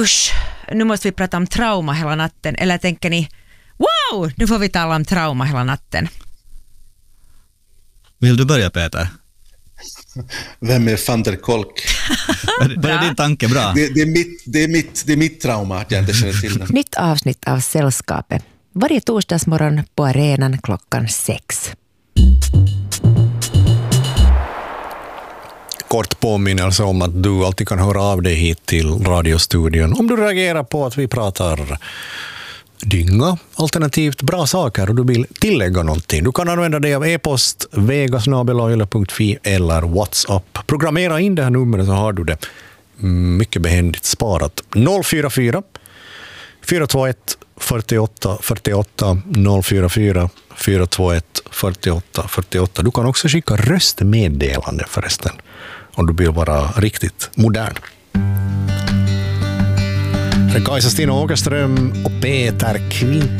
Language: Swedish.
Usch, nu måste vi prata om trauma hela natten. Eller tänker ni, wow, nu får vi tala om trauma hela natten. Vill du börja, Peter? Vem är van der Kolk? Börjar din tanke bra? Det är mitt trauma att jag inte känner till den. Nytt avsnitt av Sällskapet. Varje torsdagsmorgon på arenan 6:00. Kort påminnelse om att du alltid kan höra av dig hit till radiostudion om du reagerar på att vi pratar dynga, alternativt bra saker och du vill tillägga någonting. Du kan använda dig av e-post vegasnabel.fi eller WhatsApp. Programmera in det här numret så har du det mycket behändigt sparat. 044 421 48 48 044 421 48 48. Du kan också skicka röstmeddelande förresten om du vill vara riktigt modern. Kajsa Stina Åkerström och Peter Kvint